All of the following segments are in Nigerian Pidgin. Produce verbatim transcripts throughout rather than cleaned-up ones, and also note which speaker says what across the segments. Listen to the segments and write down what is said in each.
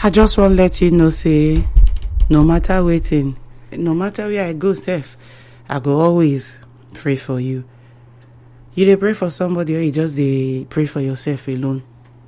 Speaker 1: I just want to let you know, say, no matter waiting, no matter where I go, Seth, I go always pray for you. You dey pray for somebody, or you just dey pray for yourself alone?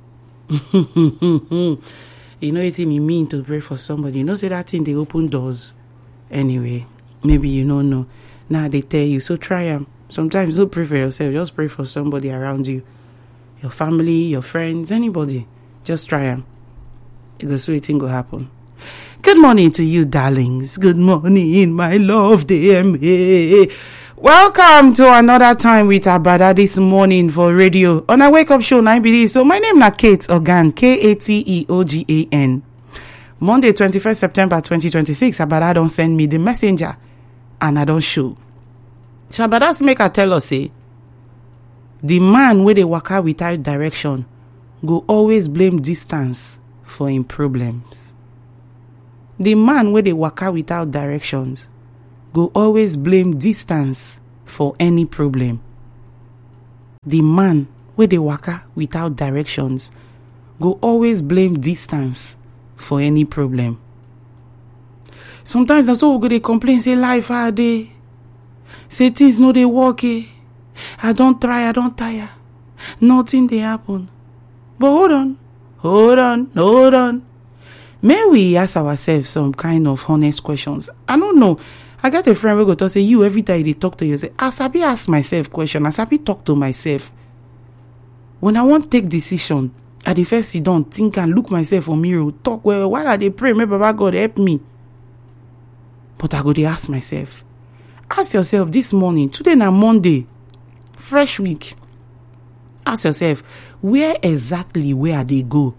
Speaker 1: You know what it mean to pray for somebody? You know, say that thing they open doors. Anyway, maybe you don't know. Now they tell you, so try them. Sometimes don't pray for yourself, just pray for somebody around you. Your family, your friends, anybody. Just try them. It goes, so it go happen. Good morning to you, darlings. Good morning, my love, D M A. Welcome to another time with Abada this morning for radio. On a wake up show, nine B D. So my name is Kate Ogan, K A T E O G A N. Monday, twenty-first September twenty twenty-six, Abada don't send me the messenger and I don't show. So Abada's make her tell us, say, the man where they walk out without direction go always blame distance for him problems. The man where they walk out without directions go always blame distance for any problem. The man where they walk out without directions go always blame distance for any problem. Sometimes that's all we go they complain, say life hard day. Say things no they work. Eh? I don't try, I don't tire. Nothing they happen. But hold on, hold on, hold on. May we ask ourselves some kind of honest questions? I don't know. I got a friend who go to say, you every time they talk to you, say, I sabi ask myself question, I sabi talk to myself. When I want to take decision, I the first sit down, think and look myself for mirror, talk well, why are they pray? May Baba God help me. But I go to ask myself. Ask yourself this morning, today na Monday, fresh week. Ask yourself, where exactly where they go?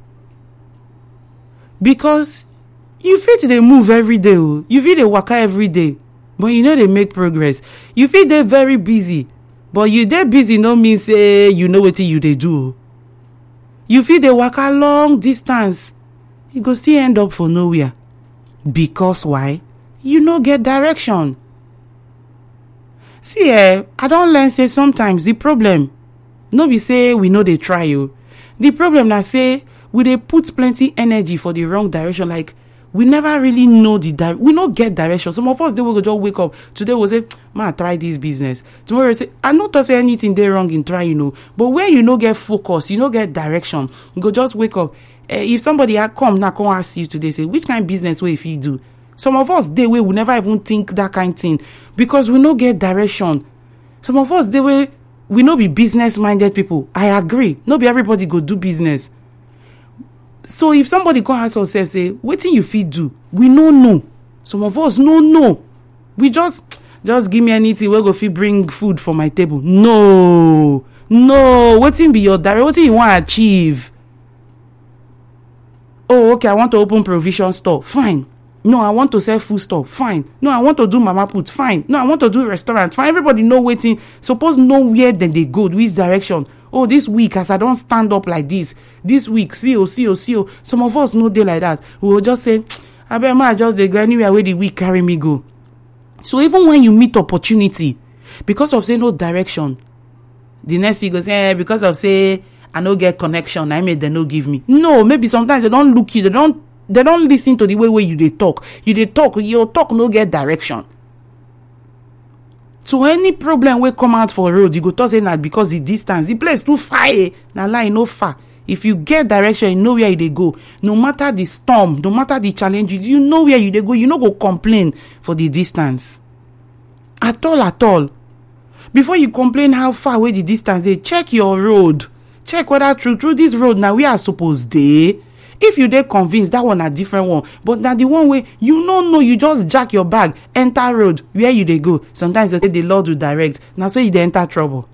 Speaker 1: Because you feel they move every day, you feel they work every day, but you know they make progress. You feel they're very busy, but you they busy no mean say you know what you they do. You feel they work a long distance, you go still end up for nowhere. Because why? You no get direction. See, eh, I don't learn say sometimes the problem, no be say we know they try you. The problem na say we they put plenty energy for the wrong direction. Like we never really know the di- we don't get direction. Some of us they will just wake up today. Will say, "Man, try this business." Tomorrow say, "I not to say anything they wrong in try, you know." But where you no get focus, you no get direction. You go just wake up. Eh, if somebody had come now come ask you today, say, "Which kind of business way if you do?" Some of us they way we never even think that kind of thing because we no get direction. Some of us they way we no be business minded people. I agree. No be everybody go do business. So if somebody come ask yourself, say, what thing you fit do? We no know. Some of us no know. We just, just give me anything. We go fit bring food for my table. No, no. What thing be your direct? What thing you want to achieve? Oh, okay. I want to open provision store. Fine. No, I want to sell food store. Fine. No, I want to do mama put. Fine. No, I want to do restaurant. Fine. Everybody know waiting. Suppose know where then they go, which direction. Oh, this week, as I don't stand up like this, this week, see oh, see oh, see oh. Some of us know they like that. We will just say, I bet I just they go anywhere where the week carry me go. So even when you meet opportunity, because of say no direction, the next thing goes, eh, because of say I no get connection, I made they no give me. No, maybe sometimes they don't look you, they don't they don't listen to the way where you they talk. You they talk, your talk no get direction. So any problem will come out for road, you go to say that because the distance, the place too far, eh? Now lie no far. If you get direction, you know where you they go. No matter the storm, no matter the challenges, you know where you they go. You no go complain for the distance. At all, at all. Before you complain how far away the distance, they check your road. Check whether through through this road now we are supposed to. If you dey convinced that one a different one, but now the one way you no know, you just jack your bag, enter road where you they go. Sometimes they say the Lord will direct. Now so you dey enter trouble.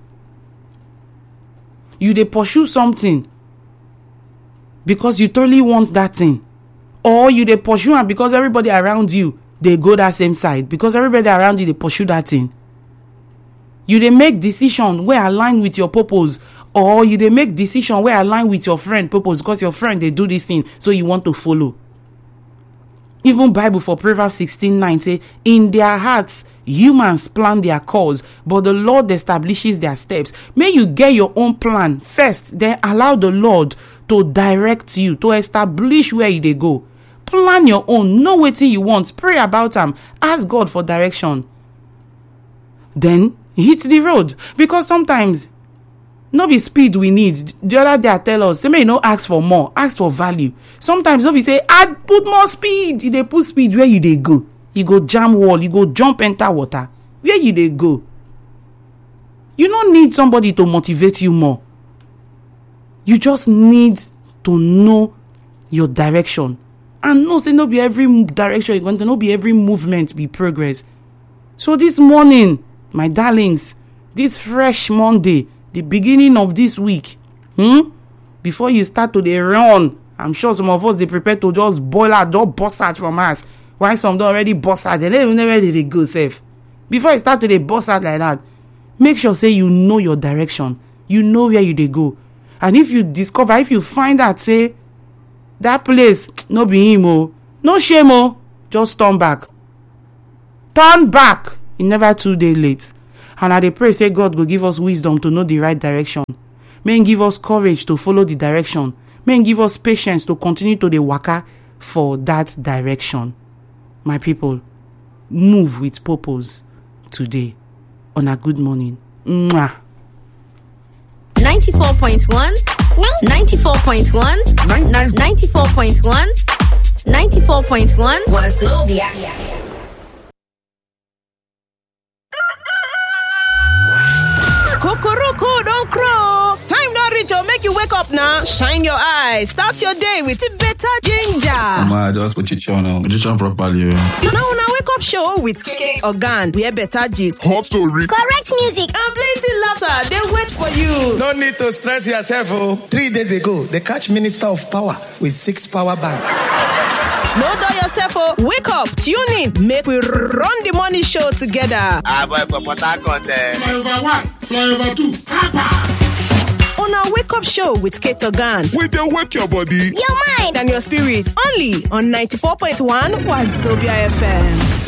Speaker 1: You they pursue something because you totally want that thing, or you they pursue and because everybody around you they go that same side because everybody around you they pursue that thing. You they make decision where align with your purpose, or you they make decision where align with your friend purpose because your friend they do this thing, so you want to follow. Even Bible for Proverbs sixteen nine say, in their hearts humans plan their cause, but the Lord establishes their steps. May you get your own plan first, then allow the Lord to direct you, to establish where you they go. Plan your own. Know wetin you want. Pray about am. Ask God for direction. Then hit the road. Because sometimes no be speed we need. The other day I tell us, say may you no ask for more, ask for value. Sometimes no be say, I put more speed. You dey put speed where you dey go. You go jam wall, you go jump enter water. Where you dey go? You don't need somebody to motivate you more. You just need to know your direction. And no, say no be every direction you're going to, no be every movement be progress. So this morning, my darlings, this fresh Monday, the beginning of this week, hmm? Before you start to dey run, I'm sure some of us they prepare to just boil out, just bust out from us. While some don't already bust out, they don't even know where they go safe. Before you start to dey bust out like that, make sure say you know your direction, you know where you dey go. And if you discover, if you find out, say that place no be him, oh, no shame, oh, just turn back. Turn back. It never too day late. And I dey pray, say God will give us wisdom to know the right direction. May He give us courage to follow the direction. May He give us patience to continue to dey waka for that direction. My people, move with purpose today. On a good morning. Mwah.
Speaker 2: ninety-four point one ninety-four point one ninety-four point one ninety-four point one Wazobia.
Speaker 3: Kokoroko don't crow. Time not reach or make you wake up now. Shine your eyes. Start your day with better ginger.
Speaker 4: Mama, just put your on. Put your properly.
Speaker 3: Now now wake up show with Kate Organ. We have better gist.
Speaker 5: Hot story.
Speaker 6: Correct music.
Speaker 3: And plenty laughter. They wait for you.
Speaker 7: No need to stress yourself. Oh. Three days ago, they catch Minister of Power with six power bank.
Speaker 3: No dull yourself, oh. Wake up, tune in, make we run the morning show together.
Speaker 5: Ah, boy, for Port Harcourt, eh? Flyover one, flyover two, Papa!
Speaker 3: On our wake up show with Kate Organ.
Speaker 5: We dey wake your body,
Speaker 6: your mind,
Speaker 3: and your spirit. Only on ninety-four point one Wazobia F M.